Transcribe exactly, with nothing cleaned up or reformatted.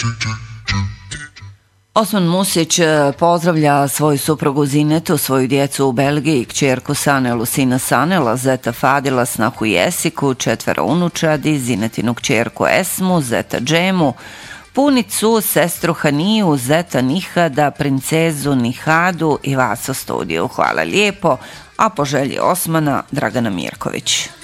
Osman Musić pozdravlja svoju suprugu Zinetu, svoju djecu u Belgiji, kćerku Sanelu, sina Sanela, zeta Fadila, snahu Jesiku, četvero unučadi, Zinetinu kćerku Esmu, zeta Džemu, punicu, sestru Haniju, zeta Nihada, princezu Nihadu i vas u studiju. Hvala lijepo, a po želji Osmana, Dragana Mirković.